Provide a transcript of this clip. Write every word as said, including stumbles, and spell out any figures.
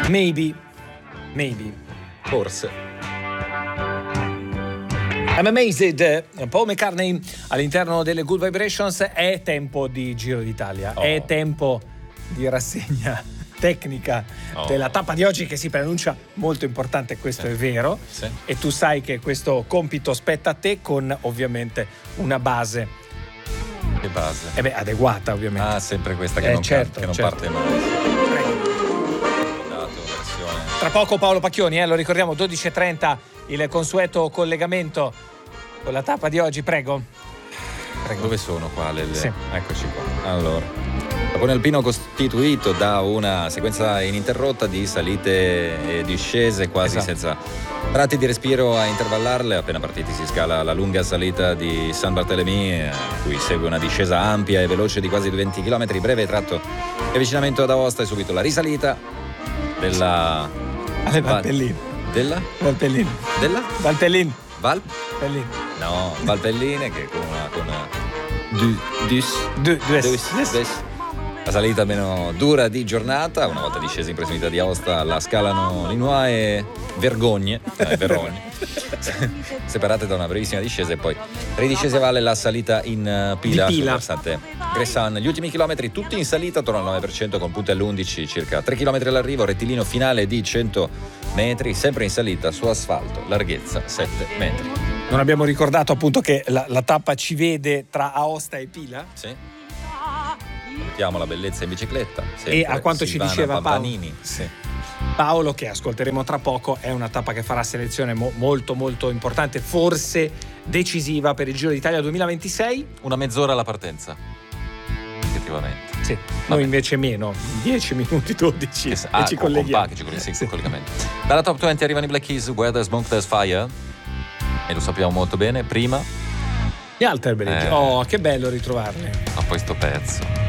Maybe, maybe. Forse. I'm amazed. Paul McCartney all'interno delle Good Vibrations. È tempo di Giro d'Italia, oh. è tempo di rassegna tecnica oh. della tappa di oggi, che si preannuncia molto importante, questo sì. è vero, sì. e tu sai che questo compito spetta a te, con ovviamente una base. Che base? Eh beh, adeguata ovviamente. Ah, sempre questa che eh, non, certo, che non certo. parte mai. Dato, versione. Tra poco Paolo Pacchioni, eh, lo ricordiamo, dodici e trenta il consueto collegamento con la tappa di oggi, prego. Prego. Dove sono qua le, le... Sì. Eccoci qua. Allora, Capone Alpino costituito da una sequenza ininterrotta di salite e discese, quasi esatto. senza tratti di respiro a intervallarle. Appena partiti si scala la lunga salita di San Bartolomé, a cui segue una discesa ampia e veloce di quasi venti chilometri, breve tratto di avvicinamento ad Aosta e subito la risalita della alle Valpelline. Della? Valpelline. Della? Valpelline. Val? Valpelline. No, Valpelline che con una con una du, dus, du, dus, dus, dus. dus. La salita meno dura di giornata, una volta discesi in prossimità di Aosta la scalano Linois e Vergogne, eh, Vergogne separate da una brevissima discesa, e poi ridiscese a valle la salita in pila, sul versante Gressan. Gli ultimi chilometri tutti in salita, attorno al nove per cento, con punte all'undici, circa tre chilometri all'arrivo, rettilineo finale di cento metri, sempre in salita su asfalto, larghezza sette metri. Non abbiamo ricordato appunto che la, la tappa ci vede tra Aosta e Pila? Sì. Salutiamo la bellezza in bicicletta. E a quanto Silvana ci diceva Pampanini. Paolo, sì. Paolo, che ascolteremo tra poco, è una tappa che farà selezione mo- molto molto importante, forse decisiva per il Giro d'Italia duemilaventisei. Una mezz'ora alla partenza, effettivamente. Sì, Vabbè. noi invece meno, dieci minuti, dodici, Che, e ah, ci con, colleghiamo. con, con, sì, sì. collegamento. Dalla top venti arrivano i Black Keys, Where There's Smoke There's Fire, e lo sappiamo molto bene. Prima Gli Alter Bridge, eh, oh che bello ritrovarli. a poi sto pezzo